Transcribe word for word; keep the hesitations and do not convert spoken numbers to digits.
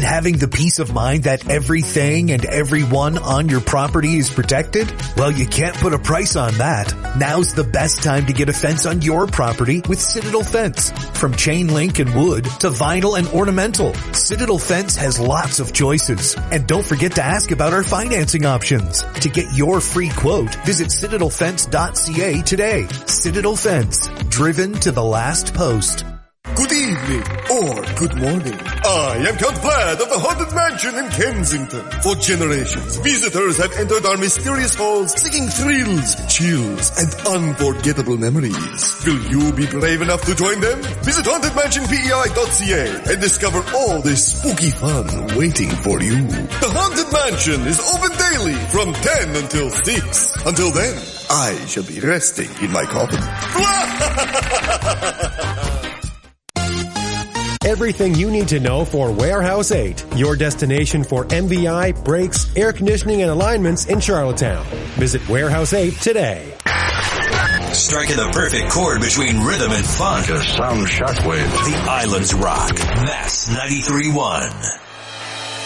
And having the peace of mind that everything and everyone on your property is protected? Well, you can't put a price on that. Now's the best time to get a fence on your property with Citadel Fence. From chain link and wood to vinyl and ornamental, Citadel Fence has lots of choices. And don't forget to ask about our financing options. To get your free quote, visit citadel fence dot c a today. Citadel Fence, driven to the last post. Good evening, or good morning. I am Count Vlad of the Haunted Mansion in Kensington. For generations, visitors have entered our mysterious halls seeking thrills, chills, and unforgettable memories. Will you be brave enough to join them? Visit haunted mansion p e i dot c a and discover all this spooky fun waiting for you. The Haunted Mansion is open daily from ten until six. Until then, I shall be resting in my coffin. Everything you need to know for Warehouse eight, your destination for M V I, brakes, air conditioning, and alignments in Charlottetown. Visit Warehouse eight today. Striking the perfect chord between rhythm and fun. Just some shockwave. The Islands rock. Mass ninety-three point one.